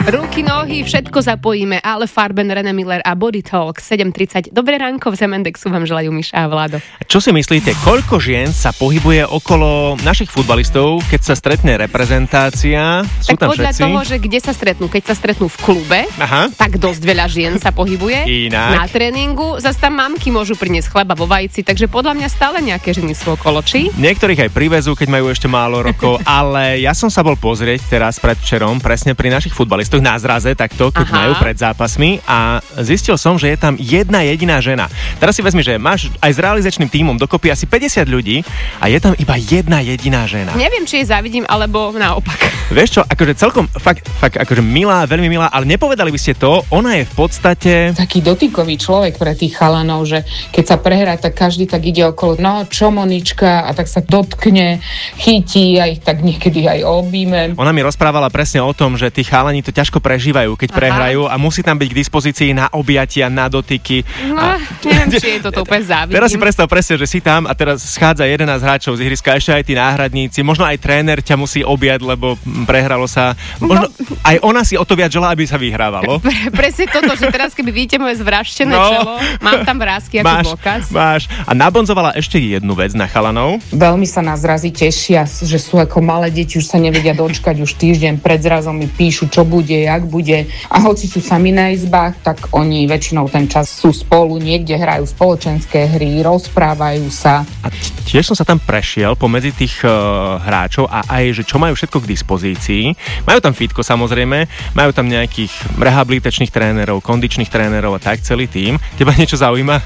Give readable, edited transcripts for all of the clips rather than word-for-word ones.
Ruky, nohy, všetko zapojíme, ale Farben, René Miller a Body Talk 7.30. Dobré ránko, v Zemendexu vám želajú Miša a Vlado. Čo si myslíte, koľko žien sa pohybuje okolo našich futbalistov, keď sa stretne reprezentácia? Sú tak tam podľa všetci? toho, že kde sa stretnú. Keď sa stretnú v klube, tak dosť veľa žien sa pohybuje. Inak. Na tréningu zase tam mamky môžu priniesť chleba vo vajci, takže podľa mňa stále nejaké ženy sú okolo, či? Niektorých aj privezú, keď majú ešte málo rokov, ale ja som sa bol pozrieť teraz predvčerom presne pri našich futbalistoch na zraze, takto, keď majú pred zápasmi a zistil som, že je tam jedna jediná žena. Teraz si vezmi, že máš aj s realizačným tímom dokopy asi 50 ľudí a je tam iba jedna jediná žena. Neviem, či jej závidím, alebo naopak. Vieš čo, akože celkom fakt akože milá, veľmi milá, ale nepovedali by ste to, ona je v podstate taký dotykový človek pre tých chalanov, že keď sa prehrá, tak každý tak ide okolo, no čo Monička, a tak sa dotkne, chytí a ich tak niekedy aj objíme. Ona mi rozprávala presne o tom, že tí chalani to ťažko prežívajú, keď prehrajú a musí tam byť k dispozícii na objatia, na dotyky. No, neviem, či je toto úplne závidím. Teraz si predstav presne, že si tam a teraz schádza 11 hráčov z ihriska, ešte aj tí náhradníci, možno aj tréner ťa musí objať, lebo prehralo sa. Možno aj ona si o to viac želá, aby sa vyhrávalo. Presne toto, že teraz keby vidíte moje zvraštené čelo, mám tam vrásky ako dôkaz. Máš. A nabonzovala ešte jednu vec na chalanov. Veľmi sa na zrazy tešia, že sú ako malé deti, už sa nevedia dočkať, už týždeň pred zrazom mi píšu, čo bude, jak bude. A hoci sú sami na izbách, tak oni väčšinou ten čas sú spolu, niekde hrajú spoločenské hry, rozprávajú sa. A tiež som sa tam prešiel pomedzi tých hráčov a aj, že čo majú všetko k dispozícii. Majú tam fitko samozrejme, majú tam nejakých rehabilitačných trénerov, kondičných trénerov a tak celý tým. Teba niečo zaujíma?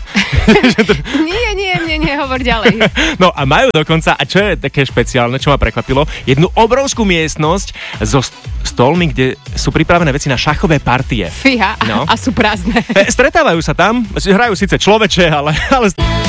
Nie, hovor ďalej. No a majú dokonca, a čo je také špeciálne, čo ma prekvapilo, jednu obrovskú miestnosť so stolmi, kde sú pripravené veci na šachové partie. Fíha, a sú prázdne. Stretávajú sa tam, hrajú síce človeče, ale